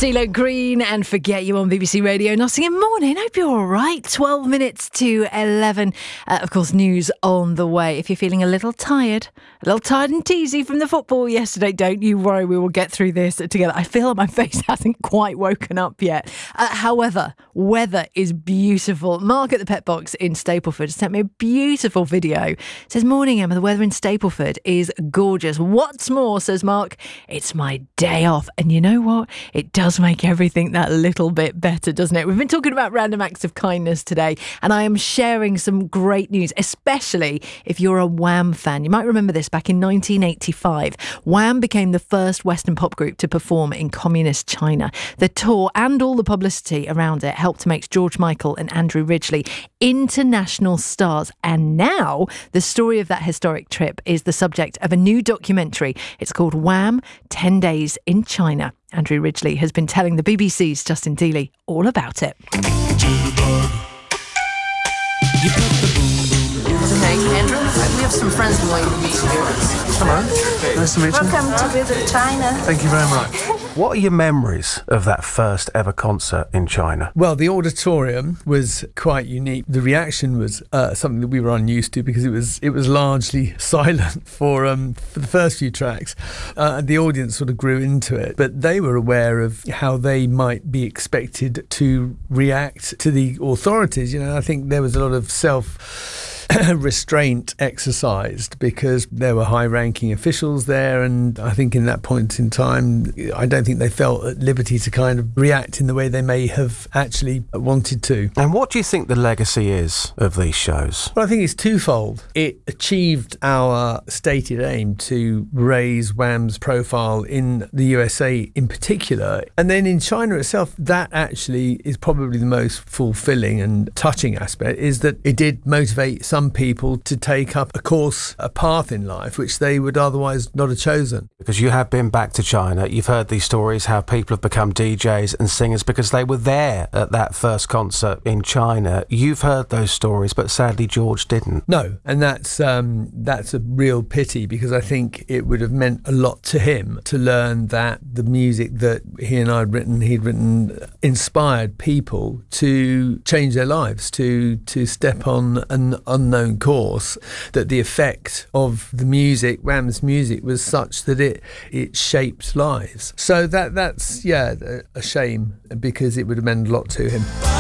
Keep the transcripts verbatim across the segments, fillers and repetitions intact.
CeeLo Green and Forget You on B B C Radio Nottingham. Morning, hope you're all right. twelve minutes to eleven. Uh, of course, news on the way. If you're feeling a little tired, a little tired and teasy from the football yesterday, don't you worry, we will get through this together. I feel like my face hasn't quite woken up yet. Uh, however, weather is beautiful. Mark at the Pet Box in Stapleford sent me a beautiful video. It says, morning, Emma, the weather in Stapleford is gorgeous. What's more, says Mark, it's my day off. And you know what? It does make everything that little bit better, doesn't it? We've been talking about random acts of kindness today, and I am sharing some great news, especially if you're a Wham fan. You might remember this back in nineteen eighty-five. Wham became the first Western pop group to perform in communist China. The tour and all the publicity around it helped to make George Michael and Andrew Ridgeley international stars. And now the story of that historic trip is the subject of a new documentary. It's called Wham! ten days in China. Andrew Ridgeley has been telling the B B C's Justin Dealey all about it. Okay, Andrew, we have some friends we want you to meet here. Hello, nice to meet you. Welcome to visit China. Thank you very much. What are your memories of that first ever concert in China? Well, the auditorium was quite unique. The reaction was uh, something that we were unused to because it was it was largely silent for um for the first few tracks. Uh, the audience sort of grew into it, but they were aware of how they might be expected to react to the authorities. You know, I think there was a lot of self restraint exercised because there were high-ranking officials there, and I think in that point in time I don't think they felt at liberty to kind of react in the way they may have actually wanted to. And what do you think the legacy is of these shows? Well, I think it's twofold. It achieved our stated aim to raise Wham's profile in the U S A in particular, and then in China itself, that actually is probably the most fulfilling and touching aspect, is that it did motivate some people to take up a course, a path in life which they would otherwise not have chosen. Because you have been back to China, you've heard these stories how people have become D Js and singers because they were there at that first concert in China. You've heard those stories, but sadly George didn't. No, and that's um, that's a real pity, because I think it would have meant a lot to him to learn that the music that he and I had written, he'd written, inspired people to change their lives, to to step on an unknown course, that the effect of the music, Wham's music, was such that it it shaped lives. So that that's yeah a shame, because it would have meant a lot to him.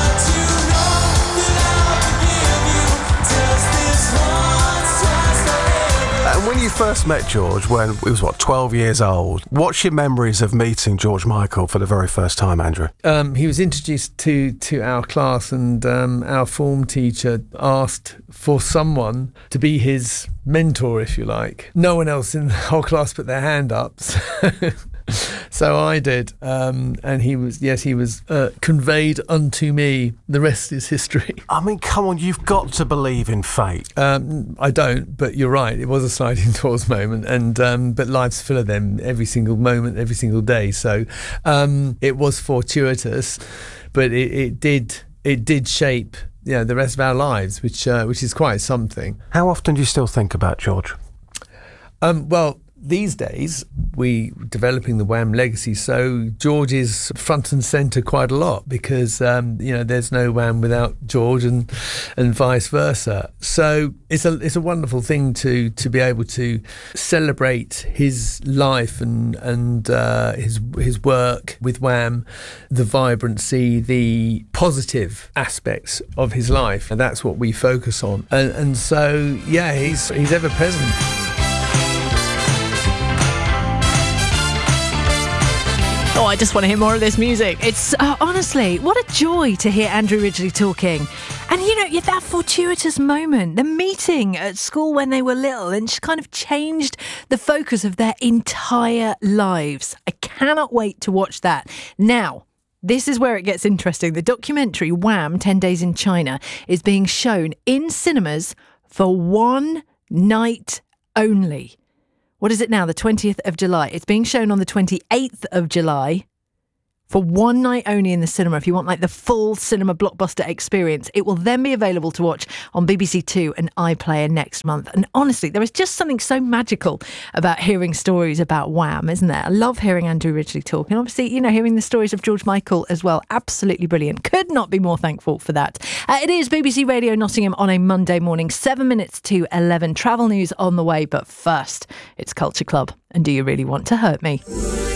And when you first met George, when he was, what, twelve years old, what's your memories of meeting George Michael for the very first time, Andrew? Um, he was introduced to, to our class, and um, our form teacher asked for someone to be his mentor, if you like. No one else in the whole class put their hand up. So So I did, um, and he was, yes, he was uh, conveyed unto me. The rest is history. I mean, come on, you've got to believe in fate. Um, I don't, but you're right. It was a sliding doors moment, and um, but life's full of them every single moment, every single day. So um, it was fortuitous, but it, it did it did shape, you know, the rest of our lives, which uh, which is quite something. How often do you still think about George? Um, well. These days, we developing the Wham legacy, so George is front and centre quite a lot, because um, you know, there's no Wham without George, and and vice versa. So it's a it's a wonderful thing to to be able to celebrate his life and and uh, his his work with Wham, the vibrancy, the positive aspects of his life, and that's what we focus on. And and so yeah, he's he's ever present. Oh, I just want to hear more of this music. It's uh, honestly, what a joy to hear Andrew Ridgeley talking. And, you know, that fortuitous moment, the meeting at school when they were little, and just kind of changed the focus of their entire lives. I cannot wait to watch that. Now, this is where it gets interesting. The documentary Wham! ten days in China is being shown in cinemas for one night only. What is it now? The twentieth of July. It's being shown on the twenty-eighth of July for one night only in the cinema. If you want like the full cinema blockbuster experience, it will then be available to watch on B B C Two and iPlayer next month. And honestly, there is just something so magical about hearing stories about Wham, isn't there? I love hearing Andrew Ridgeley talk, and obviously, you know, hearing the stories of George Michael as well. Absolutely brilliant. Could not be more thankful for that. Uh, it is B B C Radio Nottingham on a Monday morning, seven minutes to eleven. Travel news on the way, but first, it's Culture Club. And do you really want to hurt me?